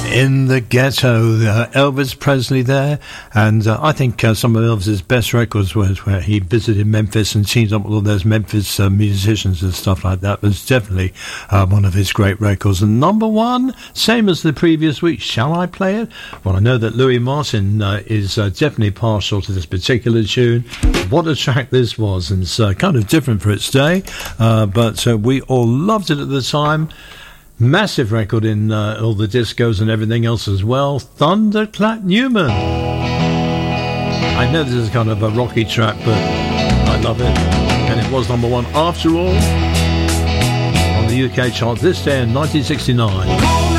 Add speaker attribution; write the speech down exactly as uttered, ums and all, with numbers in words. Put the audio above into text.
Speaker 1: In the Ghetto, uh, Elvis Presley there, and uh, I think uh, some of Elvis's best records was where he visited Memphis and teamed up with all those Memphis uh, musicians and stuff like that. It was definitely uh, one of his great records. And number one, same as the previous week, shall I play it? Well, I know that Louis Martin uh, is uh, definitely partial to this particular tune. What a track this was, and it's uh, kind of different for its day, uh, but uh, we all loved it at the time. Massive record in uh, all the discos and everything else as well. Thunderclap Newman. I know this is kind of a rocky track, but I love it. And it was number one after all on the U K chart this day in nineteen sixty-nine.